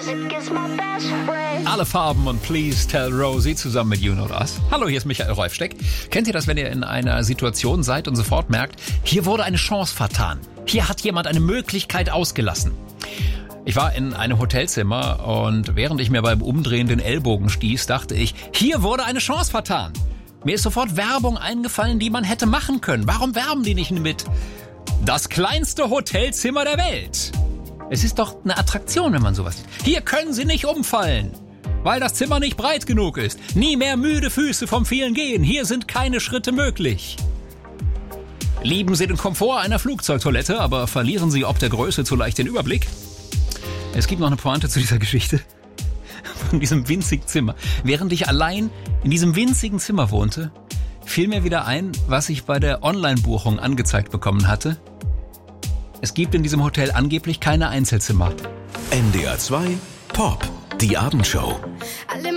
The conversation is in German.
Alle Farben und Please Tell Rosie zusammen mit You Know Us. Hallo, hier ist Michael Reufsteck. Kennt ihr das, wenn ihr in einer Situation seid und sofort merkt, hier wurde eine Chance vertan. Hier hat jemand eine Möglichkeit ausgelassen. Ich war in einem Hotelzimmer und während ich mir beim Umdrehen den Ellbogen stieß, dachte ich, hier wurde eine Chance vertan. Mir ist sofort Werbung eingefallen, die man hätte machen können. Warum werben die nicht mit das kleinste Hotelzimmer der Welt? Es ist doch eine Attraktion, wenn man sowas sieht. Hier können Sie nicht umfallen, weil das Zimmer nicht breit genug ist. Nie mehr müde Füße vom vielen Gehen. Hier sind keine Schritte möglich. Lieben Sie den Komfort einer Flugzeugtoilette, aber verlieren Sie ob der Größe zu leicht den Überblick? Es gibt noch eine Pointe zu dieser Geschichte. Von diesem winzigen Zimmer. Während ich allein in diesem winzigen Zimmer wohnte, fiel mir wieder ein, was ich bei der Online-Buchung angezeigt bekommen hatte. Es gibt in diesem Hotel angeblich keine Einzelzimmer. NDR 2 Pop, die Abendshow.